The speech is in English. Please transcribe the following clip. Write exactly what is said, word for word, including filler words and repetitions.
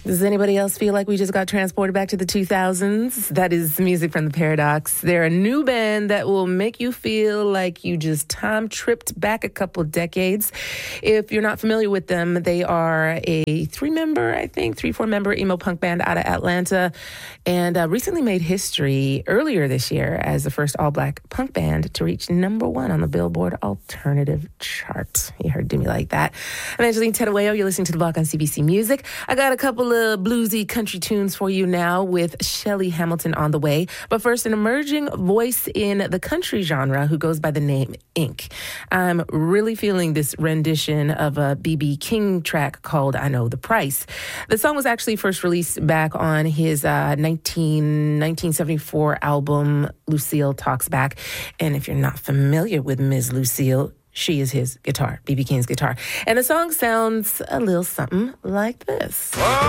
Does anybody else feel like we just got transported back to the two thousands? That is music from The Paradox. They're a new band that will make you feel like you just time tripped back a couple decades. If you're not familiar with them, they are a three-member, I think, three, four-member emo punk band out of Atlanta, and uh, recently made history earlier this year as the first all-black punk band to reach number one on the Billboard Alternative chart. You heard Do Me Like That. I'm Angeline Terueo. You're listening to The Block on C B C Music. I got a couple of bluesy country tunes for you now with Shelly Hamilton on the way. But first, an emerging voice in the country genre who goes by the name Ink. I'm really feeling this rendition of a B B King track called I Know the Price. The song was actually first released back on his uh, nineteen, nineteen seventy-four album, Lucille Talks Back. And if you're not familiar with Miz Lucille, she is his guitar, B B King's guitar. And the song sounds a little something like this.